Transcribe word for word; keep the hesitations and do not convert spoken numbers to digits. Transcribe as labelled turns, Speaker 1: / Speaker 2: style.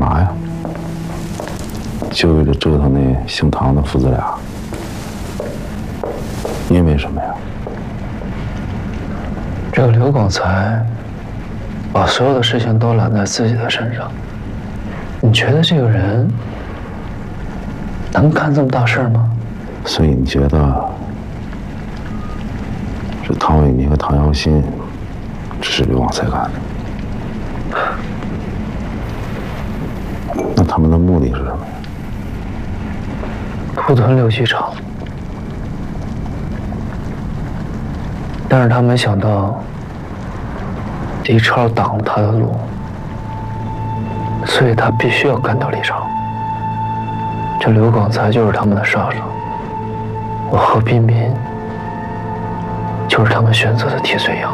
Speaker 1: 嘛呀？就为了折腾那姓唐的父子俩？因为什么呀？
Speaker 2: 这个刘广才把所有的事情都揽在自己的身上，你觉得这个人能干这么大事吗？
Speaker 1: 所以你觉得是唐伟民和唐耀新指使刘广才干的？那他们的目的是什么呀？
Speaker 2: 屠屯刘锡常。但是他没想到李超挡了他的路，所以他必须要干掉李超。这刘广才就是他们的杀手，我何彬彬就是他们选择的替罪羊。